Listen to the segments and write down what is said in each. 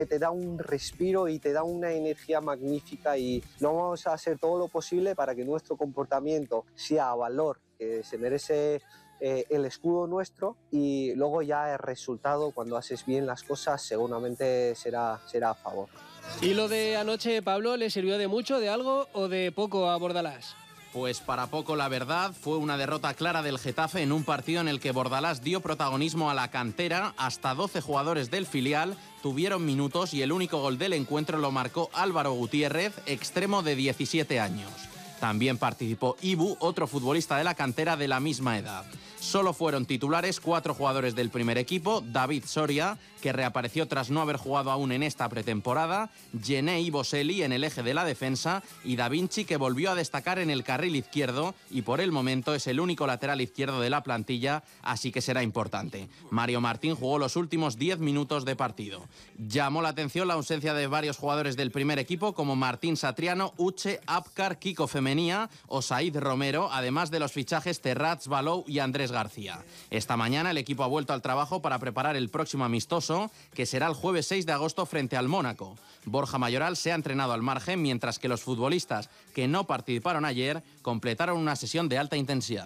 que te da un respiro y te da una energía magnífica, y no vamos a hacer todo lo posible para que nuestro comportamiento sea a valor que se merece el escudo nuestro, y luego ya el resultado, cuando haces bien las cosas, seguramente será a favor. ¿Y lo de anoche, Pablo, le sirvió de mucho, de algo o de poco a Bordalás? Pues para poco, la verdad. Fue una derrota clara del Getafe en un partido en el que Bordalás dio protagonismo a la cantera. Hasta 12 jugadores del filial tuvieron minutos y el único gol del encuentro lo marcó Álvaro Gutiérrez, extremo de 17 años. También participó Ibu, otro futbolista de la cantera de la misma edad. Solo fueron titulares 4 jugadores del primer equipo: David Soria, que reapareció tras no haber jugado aún en esta pretemporada, Gené Boselli en el eje de la defensa y Da Vinci, que volvió a destacar en el carril izquierdo y por el momento es el único lateral izquierdo de la plantilla, así que será importante. Mario Martín jugó los últimos 10 minutos de partido. Llamó la atención la ausencia de varios jugadores del primer equipo como Martín Satriano, Uche, Apcar, Kiko Femenía o Said Romero, además de los fichajes Terrats, Balou y Andrés García. Esta mañana el equipo ha vuelto al trabajo para preparar el próximo amistoso, que será el jueves 6 de agosto frente al Mónaco. Borja Mayoral se ha entrenado al margen, mientras que los futbolistas que no participaron ayer completaron una sesión de alta intensidad.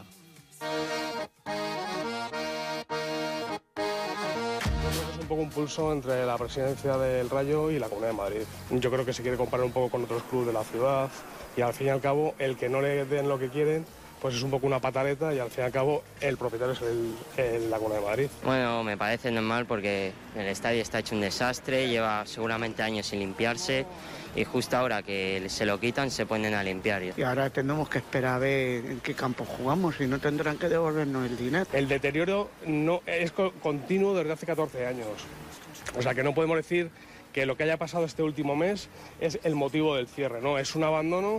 Es un poco un pulso entre la presidencia del Rayo y la Comunidad de Madrid. Yo creo que se quiere comparar un poco con otros clubes de la ciudad y al fin y al cabo el que no le den lo que quieren pues es un poco una pataleta, y al fin y al cabo el propietario es la Comunidad de Madrid. Bueno, me parece normal porque el estadio está hecho un desastre, lleva seguramente años sin limpiarse y justo ahora que se lo quitan se ponen a limpiar. Y ahora tenemos que esperar a ver en qué campo jugamos y no tendrán que devolvernos el dinero. El deterioro no es continuo desde hace 14 años, o sea que no podemos decir que lo que haya pasado este último mes es el motivo del cierre, ¿no? Es un abandono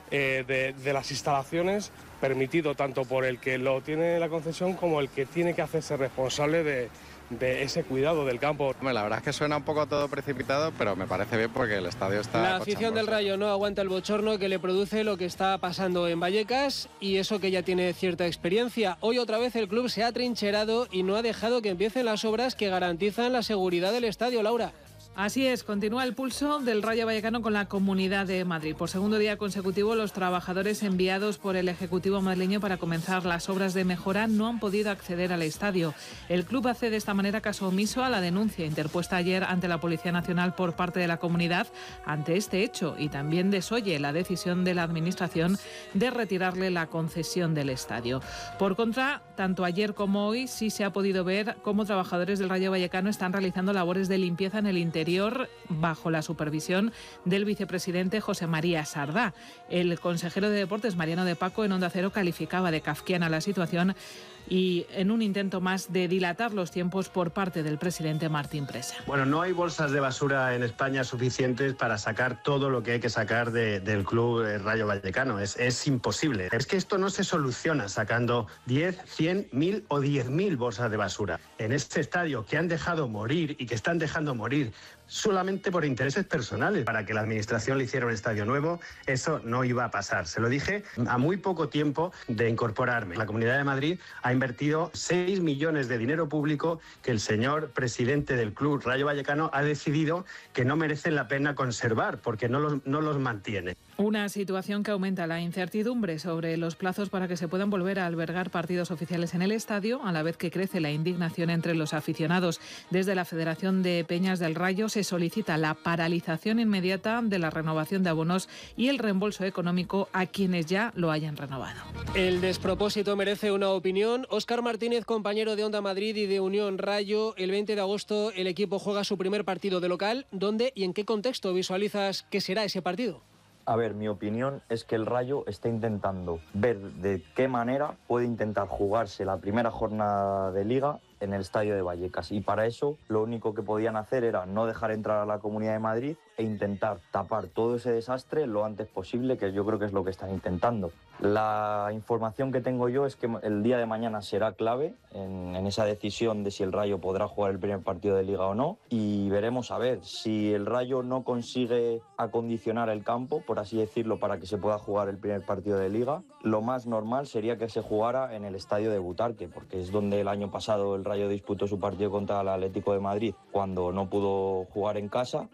de las instalaciones, permitido tanto por el que lo tiene la concesión como el que tiene que hacerse responsable de ese cuidado del campo. La verdad es que suena un poco todo precipitado, pero me parece bien porque el estadio está... La afición del Rayo no aguanta el bochorno que le produce lo que está pasando en Vallecas, y eso que ya tiene cierta experiencia. Hoy otra vez el club se ha trincherado y no ha dejado que empiecen las obras que garantizan la seguridad del estadio, Laura. Así es, continúa el pulso del Rayo Vallecano con la Comunidad de Madrid. Por segundo día consecutivo, los trabajadores enviados por el Ejecutivo madrileño para comenzar las obras de mejora no han podido acceder al estadio. El club hace de esta manera caso omiso a la denuncia interpuesta ayer ante la Policía Nacional por parte de la comunidad ante este hecho, y también desoye la decisión de la Administración de retirarle la concesión del estadio. Por contra, tanto ayer como hoy sí se ha podido ver cómo trabajadores del Rayo Vallecano están realizando labores de limpieza en el interior bajo la supervisión del vicepresidente José María Sardá. El consejero de Deportes, Mariano de Paco, en Onda Cero calificaba de kafkiana la situación y en un intento más de dilatar los tiempos por parte del presidente Martín Presa. Bueno, no hay bolsas de basura en España suficientes para sacar todo lo que hay que sacar del club Rayo Vallecano. Es imposible. Es que esto no se soluciona sacando 10, 100, 1000 o 10.000 bolsas de basura. En este estadio que han dejado morir y que están dejando morir solamente por intereses personales. Para que la administración le hiciera un estadio nuevo, eso no iba a pasar. Se lo dije a muy poco tiempo de incorporarme. La Comunidad de Madrid ha invertido 6 millones de dinero público que el señor presidente del club Rayo Vallecano ha decidido que no merecen la pena conservar porque no los mantiene. Una situación que aumenta la incertidumbre sobre los plazos para que se puedan volver a albergar partidos oficiales en el estadio, a la vez que crece la indignación entre los aficionados. Desde la Federación de Peñas del Rayo se solicita la paralización inmediata de la renovación de abonos y el reembolso económico a quienes ya lo hayan renovado. El despropósito merece una opinión. Óscar Martínez, compañero de Onda Madrid y de Unión Rayo, el 20 de agosto el equipo juega su primer partido de local. ¿Dónde y en qué contexto visualizas que será ese partido? A ver, mi opinión es que el Rayo está intentando ver de qué manera puede intentar jugarse la primera jornada de Liga en el estadio de Vallecas, y para eso lo único que podían hacer era no dejar entrar a la Comunidad de Madrid e intentar tapar todo ese desastre lo antes posible, que yo creo que es lo que están intentando. La información que tengo yo es que el día de mañana será clave en esa decisión de si el Rayo podrá jugar el primer partido de Liga o no, y veremos a ver si el Rayo no consigue acondicionar el campo, por así decirlo, para que se pueda jugar el primer partido de Liga. Lo más normal sería que se jugara en el estadio de Butarque, porque es donde el año pasado el Rayo disputó su partido contra el Atlético de Madrid cuando no pudo jugar en casa,